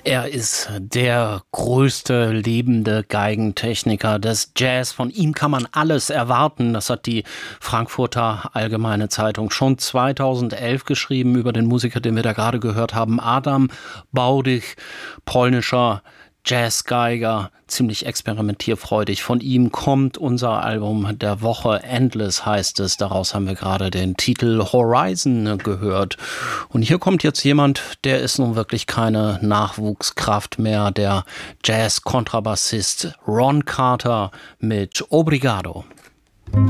Er ist der größte lebende Geigentechniker des Jazz. Von ihm kann man alles erwarten. Das hat die Frankfurter Allgemeine Zeitung schon 2011 geschrieben über den Musiker, den wir da gerade gehört haben. Adam Baudyk, polnischer Jazzgeiger, ziemlich experimentierfreudig. Von ihm kommt unser Album der Woche, Endless heißt es. Daraus haben wir gerade den Titel Horizon gehört. Und hier kommt jetzt jemand, der ist nun wirklich keine Nachwuchskraft mehr, der Jazz-Kontrabassist Ron Carter mit Obrigado.